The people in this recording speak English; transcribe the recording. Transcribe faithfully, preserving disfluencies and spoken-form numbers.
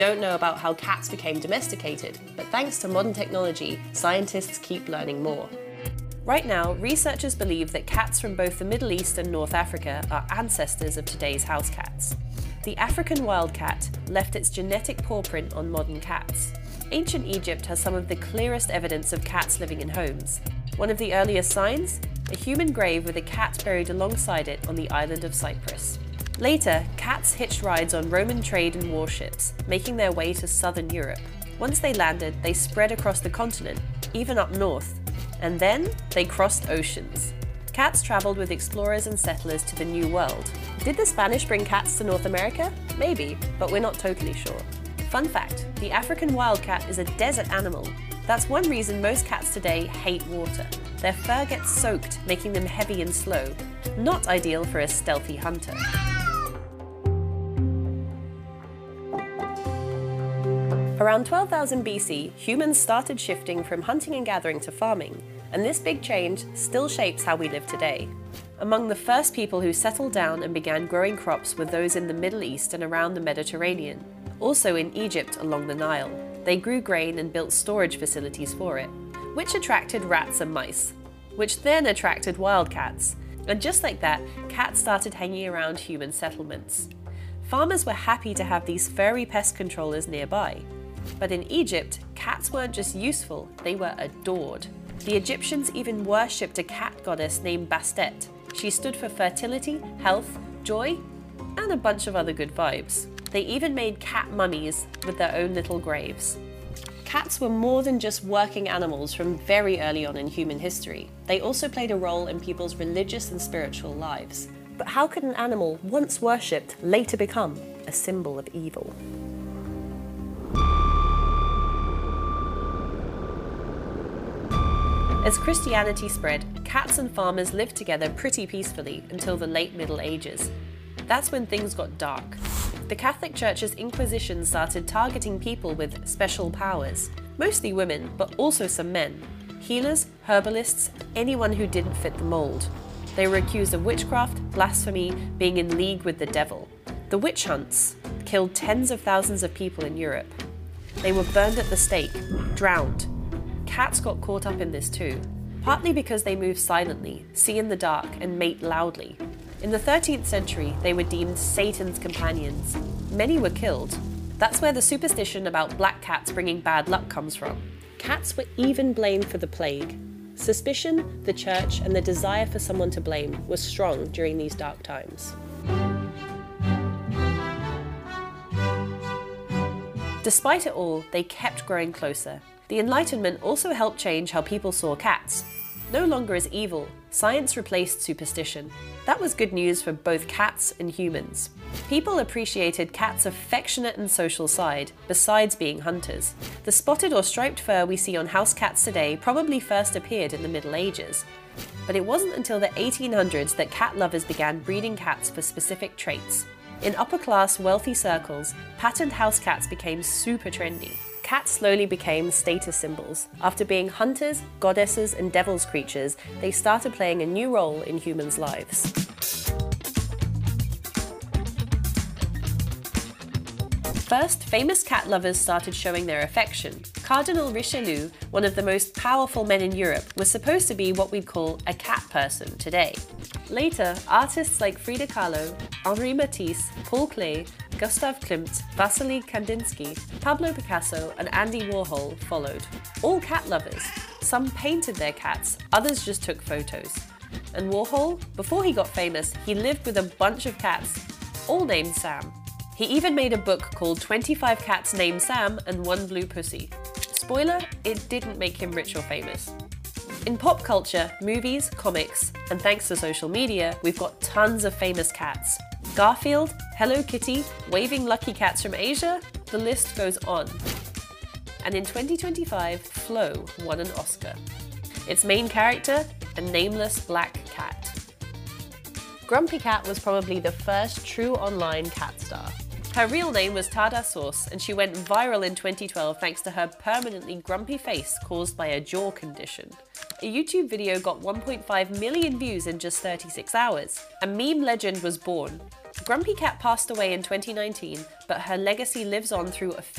Don't know about how cats became domesticated, but thanks to modern technology, scientists keep learning more. Right now, researchers believe that cats from both the Middle East and North Africa are ancestors of today's house cats. The African wildcat left its genetic paw print on modern cats. Ancient Egypt has some of the clearest evidence of cats living in homes. One of the earliest signs? A human grave with a cat buried alongside it on the island of Cyprus. Later, cats hitched rides on Roman trade and warships, making their way to southern Europe. Once they landed, they spread across the continent, even up north. And then, they crossed oceans. Cats travelled with explorers and settlers to the New World. Did the Spanish bring cats to North America? Maybe, but we're not totally sure. Fun fact, the African wildcat is a desert animal. That's one reason most cats today hate water. Their fur gets soaked, making them heavy and slow. Not ideal for a stealthy hunter. Around twelve thousand B C, humans started shifting from hunting and gathering to farming, and this big change still shapes how we live today. Among the first people who settled down and began growing crops were those in the Middle East and around the Mediterranean. Also in Egypt along the Nile. They grew grain and built storage facilities for it, which attracted rats and mice, which then attracted wildcats. And just like that, cats started hanging around human settlements. Farmers were happy to have these furry pest controllers nearby. But in Egypt, cats weren't just useful, they were adored. The Egyptians even worshipped a cat goddess named Bastet. She stood for fertility, health, joy, and a bunch of other good vibes. They even made cat mummies with their own little graves. Cats were more than just working animals from very early on in human history. They also played a role in people's religious and spiritual lives. But how could an animal once worshipped later become a symbol of evil? As Christianity spread, cats and farmers lived together pretty peacefully until the late Middle Ages. That's when things got dark. The Catholic Church's Inquisition started targeting people with special powers, mostly women, but also some men. Healers, herbalists, anyone who didn't fit the mold. They were accused of witchcraft, blasphemy, being in league with the devil. The witch hunts killed tens of thousands of people in Europe. They were burned at the stake, drowned. Cats got caught up in this too, partly because they move silently, see in the dark, and mate loudly. In the thirteenth century, they were deemed Satan's companions. Many were killed. That's where the superstition about black cats bringing bad luck comes from. Cats were even blamed for the plague. Suspicion, the church, and the desire for someone to blame was strong during these dark times. Despite it all, they kept growing closer. The Enlightenment also helped change how people saw cats. No longer as evil, science replaced superstition. That was good news for both cats and humans. People appreciated cats' affectionate and social side, besides being hunters. The spotted or striped fur we see on house cats today probably first appeared in the Middle Ages. But it wasn't until the eighteen hundreds that cat lovers began breeding cats for specific traits. In upper-class, wealthy circles, patterned house cats became super trendy. Cats slowly became status symbols. After being hunters, goddesses, and devil's creatures, they started playing a new role in humans' lives. First, famous cat lovers started showing their affection. Cardinal Richelieu, one of the most powerful men in Europe, was supposed to be what we'd call a cat person today. Later, artists like Frida Kahlo, Henri Matisse, Paul Klee, Gustav Klimt, Vasily Kandinsky, Pablo Picasso, and Andy Warhol followed. All cat lovers. Some painted their cats, others just took photos. And Warhol, before he got famous, he lived with a bunch of cats, all named Sam. He even made a book called twenty-five Cats Named Sam and One Blue Pussy. Spoiler, it didn't make him rich or famous. In pop culture, movies, comics, and thanks to social media, we've got tons of famous cats. Garfield, Hello Kitty, waving lucky cats from Asia, the list goes on. And in twenty twenty-five, Flo won an Oscar. Its main character, a nameless black cat. Grumpy Cat was probably the first true online cat star. Her real name was Tada Sauce, and she went viral in twenty twelve thanks to her permanently grumpy face caused by a jaw condition. A YouTube video got one point five million views in just thirty-six hours. A meme legend was born. Grumpy Cat passed away in twenty nineteen, but her legacy lives on through a